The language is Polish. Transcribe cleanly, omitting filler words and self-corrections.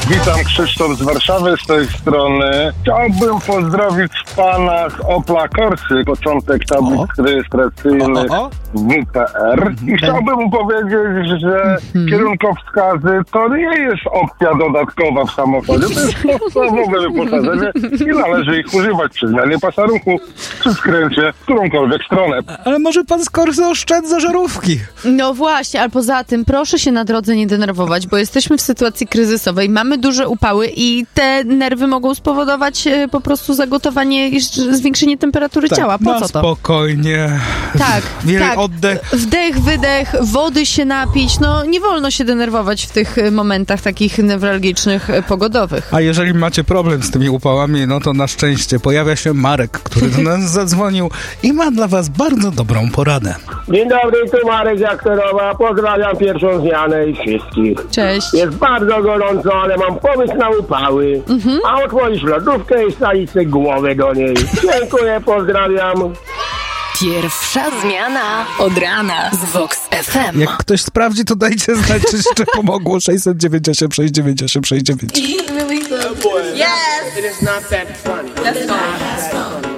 Witam, Krzysztof z Warszawy z tej strony. Chciałbym pozdrowić w panach Opla Corsy, początek tablic rejestracyjnych WPR. I chciałbym mu powiedzieć, że kierunkowskazy to nie jest opcja dodatkowa w samochodzie. To jest podstawowe wyposażenie i należy ich używać przy zmianie pasa ruchu, przy skręcie w którąkolwiek stronę. Ale może pan z Corsy oszczędza żarówki? No właśnie, ale poza tym proszę się na drodze nie denerwować, bo jesteśmy w sytuacji kryzysowej, mamy duże upały i te nerwy mogą spowodować po prostu zagotowanie i zwiększenie temperatury ciała. Po co to? Spokojnie. Tak, tak. Oddech. Wdech, wydech, wody się napić. No nie wolno się denerwować w tych momentach takich newralgicznych, pogodowych. A jeżeli macie problem z tymi upałami, no to na szczęście pojawia się Marek, który do nas zadzwonił i ma dla was bardzo dobrą poradę. Dzień dobry, tu Marek z Jaktorowa. Pozdrawiam pierwszą zmianę i wszystkich. Cześć. Jest bardzo gorąco, ale mam pomysł na upały. A otworzysz lodówkę i wsadzić sobie głowę do niej. Dziękuję, pozdrawiam. Pierwsza zmiana od rana z Vox FM. Jak ktoś sprawdzi, to dajcie znać, czy jeszcze pomogło. 698 698 69. Yes! It is not that funny. That's fine.